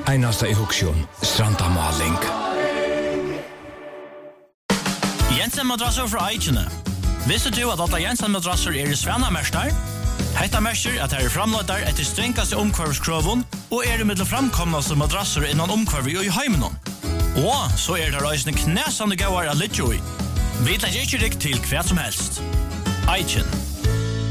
Einasta I hugsion, strandamaling. Jensen madrasser fra Eichene. Visste du at alle Jensen madrasser I Svanamerstar? Hetta merker at her framløyder etter strengkaste omkvarvskroven og I middel framkomnaste madrasser innan omkvarvi og I heimenon. Og så der reisende knæsande gauar av Lidjoi. Vi legger ikke riktig til hva som helst. Eichen.